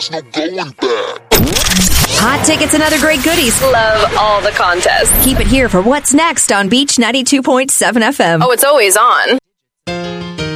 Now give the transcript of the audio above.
There's no going back. Hot tickets and other great goodies. Love all the contests. Keep it here for what's next on Beach 92.7 FM. Oh, it's always on.